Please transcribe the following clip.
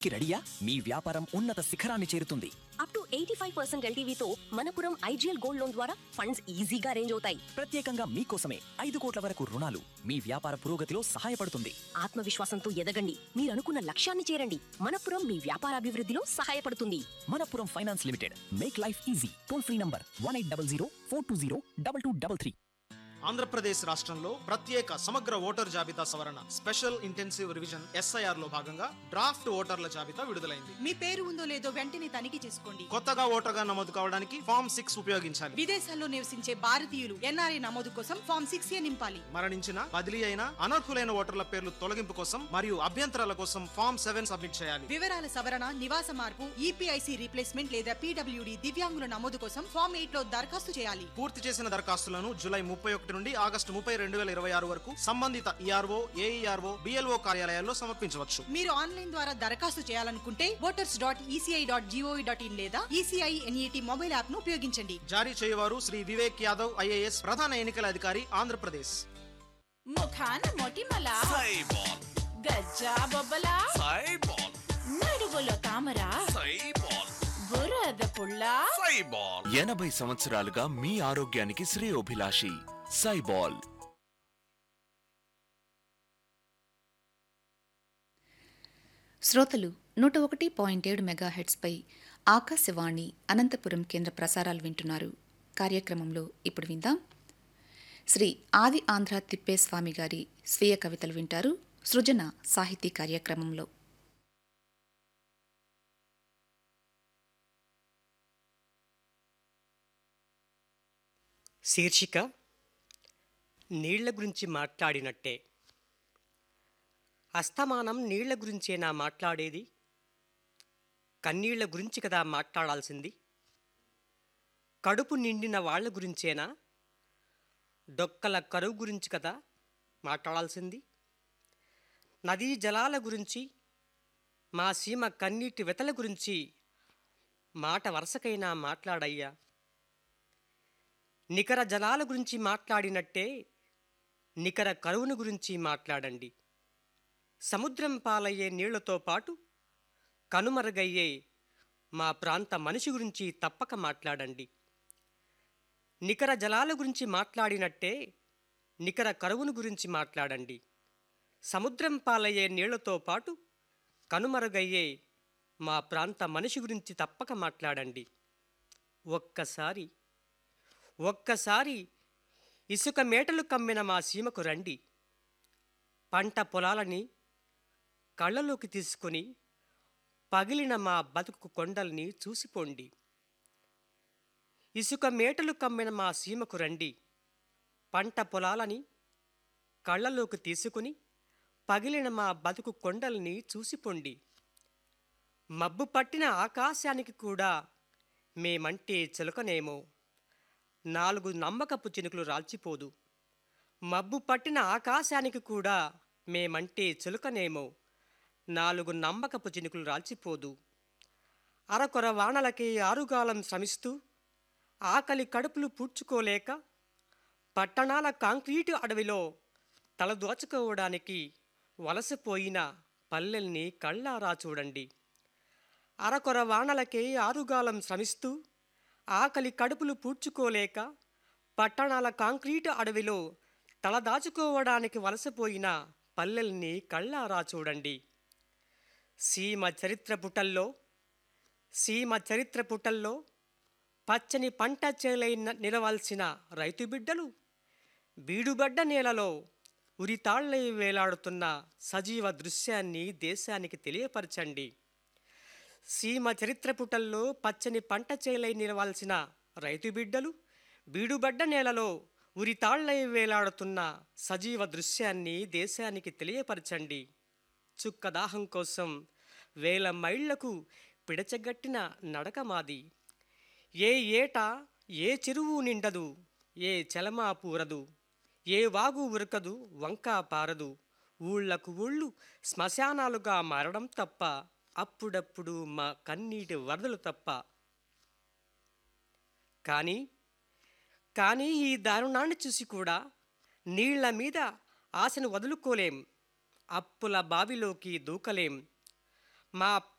రెడీయా? మీ వ్యాపారం ఉన్నత శిఖరాన్ని చేరుతుంది. Up to 85% ఎల్టీవీతో Manappuram IGL gold loan ద్వారా ఫండ్స్ ఈజీగా అరేంజ్ అవుతాయి. ప్రత్యేకంగా మీకోసమే 5 కోట్ల వరకు రుణాలు మీ వ్యాపార పురోగతిలో సహాయపడుతుంది. ఆత్మవిశ్వాసంతో ఎదగండి, మీరు అనుకున్న లక్ష్యాన్ని చేరండి. మనపురం మీ వ్యాపారాభివృద్ధిలో సహాయపడుతుంది. Manappuram finance limited, make life easy. Toll free number 1800 420 2233. Andhra Pradesh రాష్ట్రంలో ప్రత్యేక సమగ్ర ఓటర్ జాబితా సవరణ స్పెషల్ ఇంటెన్సివ్ రివిజన్ SIR లో భాగంగా డ్రాఫ్ట్ ఓటర్ల జాబితా విడుదలైంది. మీ పేరు ఉందో లేదో వెంటనే తనిఖీ చేసుకోండి. కొత్తగా ఓటర్గా నమోదు కావడానికి ఫామ్ 6 ఉపయోగించాలి. విదేశాల్లో నివసించే భారతీయులు NRI నమోదు కోసం ఫామ్ 6A నింపాలి. మరణించిన, బదిలీ అయిన, అనర్హులైన ఓటర్ల పేర్లు తొలగింపు కోసం మరియు అభ్యంతరాల కోసం ఫామ్ 7 సబ్మిట్ చేయాలి. వివరాల సవరణ, నివాస మార్పు, EPIC రీప్లేస్మెంట్ లేదా PWD దివ్యాంగుల నమోదు కోసం ఫామ్ 8 లో దరఖాస్తు చేయాలి. పూర్తి చేసిన దరఖాస్తులను జూలై 31 నుండి ఆగస్టు 30, 2026 వరకు సంబంధిత ERO, AERO, BLO కార్యాలయాల్లో సమర్పించవచ్చు. మీరు ఆన్లైన్ ద్వారా దరఖాస్తు చేయాలనుకుంటే voters.eci.gov.in లేదా ECI NET మొబైల్ యాప్ ను ఉపయోగించండి. జారీ చేయవారు శ్రీ వివేక్ యాదవ్ IAS, ప్రధాన ఎన్నికల అధికారి, ఆంధ్రప్రదేశ్. ముఖాన మొటిమల సైబాల్, గజ్జా బొబ్బల సైబాల్, నడువులో తామర సైబాల్, బురద పుల్ల సైబాల్. 80 సంవత్సరాలుగా మీ ఆరోగ్యానికి శ్రేయోభిలాషి సైబాల్. శ్రోతలు 101.7 మెగాహెర్ట్స్పై ఆకాశవాణి అనంతపురం కేంద్ర ప్రసారాలు వింటున్నారు. కార్యక్రమంలో ఇప్పుడు విందాం శ్రీ ఆది ఆంధ్ర తిప్పేస్వామి గారి స్వీయ కవితలు వింటారు. సృజన సాహితీ కార్యక్రమంలో శీర్షిక నీళ్ల గురించి మాట్లాడినట్టే. అస్తమానం నీళ్ల గురించేనా మాట్లాడేది? కన్నీళ్ల గురించి కదా మాట్లాడాల్సింది. కడుపు నిండిన వాళ్ల గురించేనా? డొక్కల కరువు గురించి కదా మాట్లాడాల్సింది. నదీ జలాల గురించి, మా సీమ కన్నీటి వెతల గురించి మాట వరుసకైనా మాట్లాడయ్యా. నికర జలాల గురించి మాట్లాడినట్టే నికర కరువును గురించి మాట్లాడండి. సముద్రం పాలయ్యే నీళ్లతో పాటు కనుమరుగయ్యే మా ప్రాంత మనిషి గురించి తప్పక మాట్లాడండి. నికర జలాల గురించి మాట్లాడినట్టే నికర కరువును గురించి మాట్లాడండి. సముద్రం పాలయ్యే నీళ్లతో పాటు కనుమరుగయ్యే మా ప్రాంత మనిషి గురించి తప్పక మాట్లాడండి. ఒక్కసారి ఇసుక మేటలు కమ్మిన మా సీమకు రండి. పంట పొలాలని కళ్ళలోకి తీసుకొని పగిలిన మా బతుకు కొండల్ని చూసిపోండి. ఇసుక మేటలు కమ్మిన మా సీమకు రండి. పంట పొలాలని కళ్ళలోకి తీసుకుని పగిలిన మా బతుకు కొండల్ని చూసిపోండి. మబ్బు పట్టిన ఆకాశానికి కూడా మేమంటే చిలుకనేమో, 4 నమ్మకపు చినుకులు రాల్చిపోదు. మబ్బు పట్టిన ఆకాశానికి కూడా మేమంటే చిలుకనేమో, 4 నమ్మకపు చినుకులు రాల్చిపోదు. అరకొర వానలకి ఆరుగాలం శ్రమిస్తూ ఆకలి కడుపులు పూడ్చుకోలేక పట్టణాల కాంక్రీటు అడవిలో తలదోచుకోవడానికి వలసపోయిన పల్లెల్ని కళ్ళారా చూడండి. అరకొర వానలకే ఆరుగాలం శ్రమిస్తూ ఆకలి కడుపులు పూడ్చుకోలేక పట్టణాల కాంక్రీటు అడవిలో తలదాచుకోవడానికి వలసపోయిన పల్లెల్ని కళ్ళారా చూడండి. సీమ చరిత్ర పుటల్లో పచ్చని పంట చేలై నిలవాల్సిన రైతు బిడ్డలు బీడుబడ్డ నేలలో ఉరితాళ్లై వేలాడుతున్న సజీవ దృశ్యాన్ని దేశానికి తెలియపరచండి. సీమ చరిత్ర పుటల్లో పచ్చని పంట చేలై నిలవాల్సిన రైతు బిడ్డలు బీడుబడ్డ నేలలో ఉరితాళ్లై వేలాడుతున్న సజీవ దృశ్యాన్ని దేశానికి తెలియపరచండి. చుక్కదాహం కోసం 1000 మైళ్లకు పిడచగట్టిన నడక మాది. ఏ ఏట ఏ చెరువు నిండదు, ఏ చలమా పూరదు, ఏ వాగు ఉరకదు, వంకా పారదు. ఊళ్లకు ఊళ్ళు శ్మశానాలుగా మారడం తప్ప, అప్పుడప్పుడు మా కన్నీటి వరదలు తప్ప. కానీ ఈ దారుణాన్ని చూసి కూడా నీళ్ల మీద ఆశను వదులుకోలేం. అప్పుల బావిలోకి దూకలేం. మా